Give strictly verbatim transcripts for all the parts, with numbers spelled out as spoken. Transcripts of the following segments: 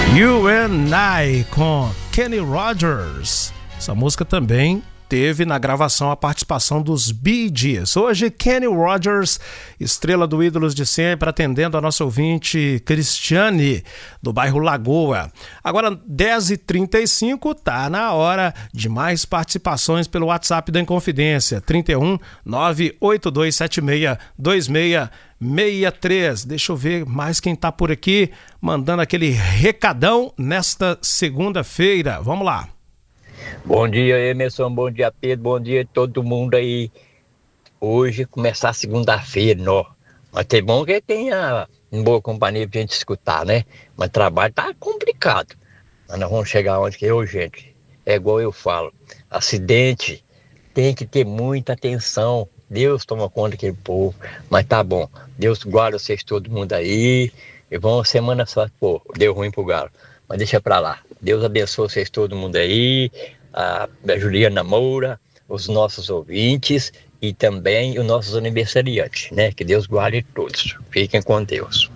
You and I com Kenny Rogers. Essa música também teve na gravação a participação dos Bee Gees. Hoje, Kenny Rogers, estrela do Ídolos de Sempre, atendendo a nossa ouvinte Cristiane, do bairro Lagoa. Agora, dez e trinta e cinco, tá na hora de mais participações pelo WhatsApp da Inconfidência, trinta e um, nove oito dois sete seis, dois seis seis três. Deixa eu ver mais quem tá por aqui, mandando aquele recadão nesta segunda-feira. Vamos lá. Bom dia, Emerson, bom dia, Pedro, bom dia todo mundo aí. Hoje começar segunda-feira, não. Mas é bom que tenha uma boa companhia pra gente escutar, né? Mas o trabalho tá complicado. Mas nós vamos chegar onde que eu, gente, é igual eu falo, acidente tem que ter muita atenção. Deus toma conta daquele povo, mas tá bom. Deus guarda vocês, todo mundo aí. E vão semana só, pô, deu ruim pro Galo. Mas deixa pra lá. Deus abençoe vocês, todo mundo aí, a Juliana Moura, os nossos ouvintes e também os nossos aniversariantes, né? Que Deus guarde todos. Fiquem com Deus.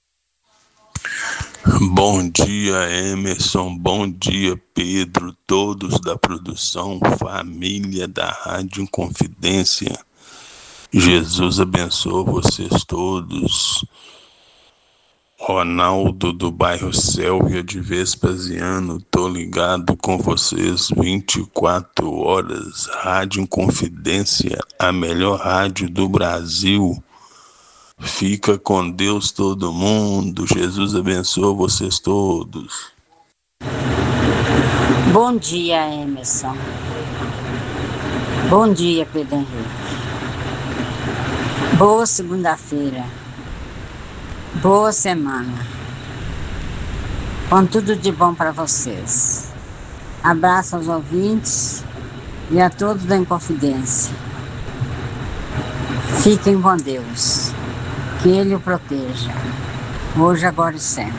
Bom dia, Emerson. Bom dia, Pedro. Todos da produção, família da Rádio Inconfidência. Jesus abençoe vocês todos. Ronaldo do bairro Sélvia de Vespasiano, tô ligado com vocês vinte e quatro horas, Rádio Inconfidência, a melhor rádio do Brasil. Fica com Deus todo mundo, Jesus abençoe vocês todos. Bom dia, Emerson. Bom dia, Pedro Henrique. Boa segunda-feira. Boa semana, com tudo de bom para vocês. Abraço aos ouvintes e a todos da Inconfidência. Fiquem com Deus, que Ele o proteja, hoje, agora e sempre.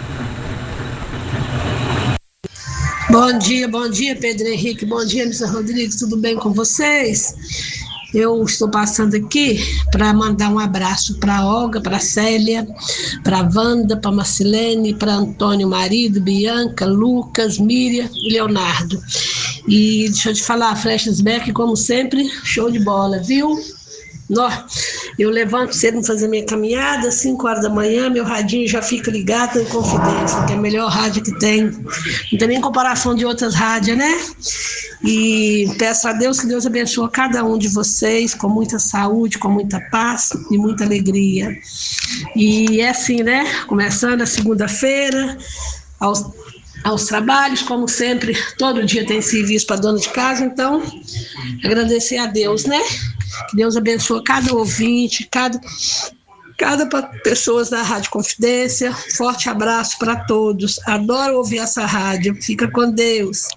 Bom dia, bom dia, Pedro Henrique, bom dia, mister Rodrigues, tudo bem com vocês? Eu estou passando aqui para mandar um abraço para a Olga, para a Célia, para a Wanda, para a Marcilene, para Antônio, marido, Bianca, Lucas, Miriam e Leonardo. E deixa eu te falar, Flashback, como sempre, show de bola, viu? Nó, eu levanto cedo para fazer minha caminhada, cinco horas da manhã, meu radinho já fica ligado em Confidência, que é a melhor rádio que tem. Não tem nem comparação de outras rádios, né? E peço a Deus que Deus abençoe cada um de vocês com muita saúde, com muita paz e muita alegria. E é assim, né? Começando a segunda-feira, aos, aos trabalhos, como sempre, todo dia tem serviço para dona de casa, então agradecer a Deus, né? Que Deus abençoe cada ouvinte, cada, cada pessoa da Rádio Confidência. Forte abraço para todos. Adoro ouvir essa rádio. Fica com Deus.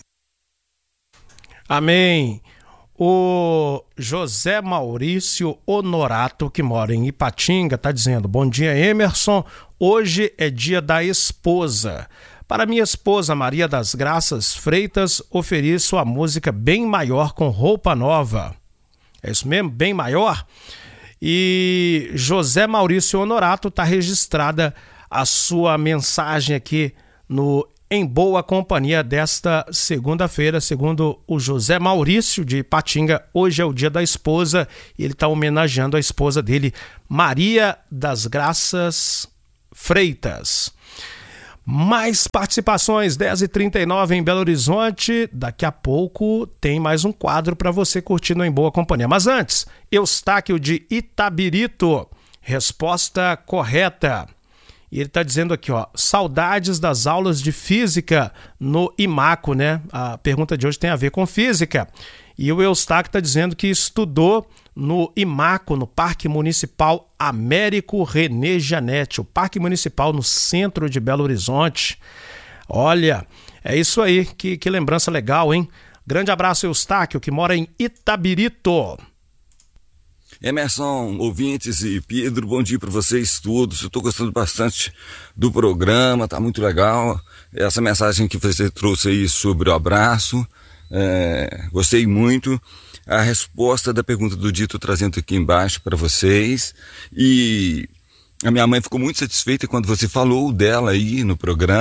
Amém. O José Maurício Honorato, que mora em Ipatinga, está dizendo: bom dia, Emerson. Hoje é dia da esposa. Para minha esposa Maria das Graças Freitas, ofereço a música Bem Maior com Roupa Nova. É isso mesmo? Bem Maior? E José Maurício Honorato, está registrada a sua mensagem aqui no Em Boa Companhia desta segunda-feira. Segundo o José Maurício de Ipatinga, hoje é o dia da esposa e ele está homenageando a esposa dele, Maria das Graças Freitas. Mais participações, dez e trinta e nove em Belo Horizonte. Daqui a pouco tem mais um quadro para você curtir no Em Boa Companhia. Mas antes, Eustáquio de Itabirito. Resposta correta. E ele está dizendo aqui, ó, saudades das aulas de física no IMACO, né? A pergunta de hoje tem a ver com física. E o Eustáquio está dizendo que estudou no IMACO, no Parque Municipal Américo René Janete, o Parque Municipal no centro de Belo Horizonte. Olha, é isso aí, que, que lembrança legal, hein? Grande abraço, Eustáquio, que mora em Itabirito. Emerson, ouvintes e Pedro, bom dia para vocês todos. Eu estou gostando bastante do programa, tá muito legal. Essa mensagem que você trouxe aí sobre o abraço, é, gostei muito. A resposta da pergunta do Dito trazendo aqui embaixo para vocês. E a minha mãe ficou muito satisfeita quando você falou dela aí no programa,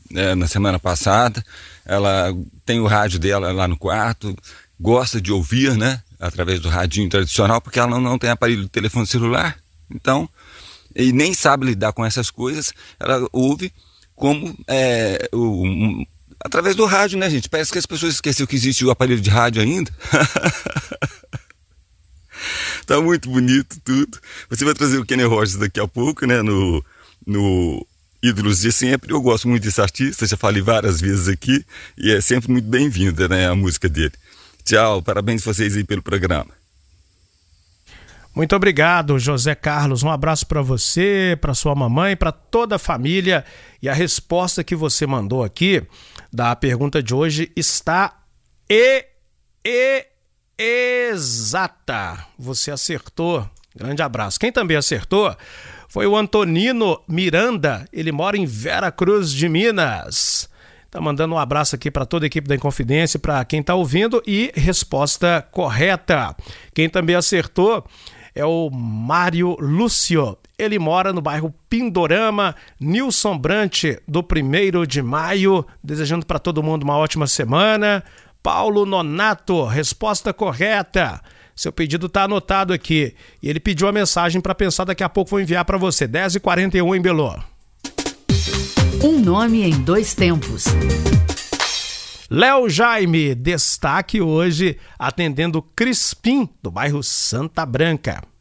é, na semana passada. Ela tem o rádio dela lá no quarto, gosta de ouvir, né, através do radinho tradicional, porque ela não, não tem aparelho de telefone celular, então, e nem sabe lidar com essas coisas. Ela ouve como é, o, um, através do rádio, né, gente? Parece que as pessoas esqueceram que existe o aparelho de rádio ainda. Tá muito bonito tudo. Você vai trazer o Kenny Rogers daqui a pouco, né, no, no Ídolos de Sempre. Eu gosto muito desse artista, já falei várias vezes aqui, e é sempre muito bem-vinda, né, a música dele. Tchau, parabéns vocês aí pelo programa. Muito obrigado, José Carlos. Um abraço para você, para sua mamãe, para toda a família. E a resposta que você mandou aqui da pergunta de hoje está e, e, exata. Você acertou. Grande abraço. Quem também acertou foi o Antonino Miranda. Ele mora em Vera Cruz de Minas. Tá mandando um abraço aqui para toda a equipe da Inconfidência, para quem tá ouvindo, e resposta correta. Quem também acertou é o Mário Lúcio. Ele mora no bairro Pindorama. Nilson Brant, do primeiro de maio, desejando para todo mundo uma ótima semana. Paulo Nonato, resposta correta. Seu pedido está anotado aqui. E ele pediu a mensagem para pensar, daqui a pouco vou enviar para você. dez e quarenta e um em Belô. Um nome em dois tempos. Léo Jaime, destaque hoje atendendo Crispim, do bairro Santa Branca.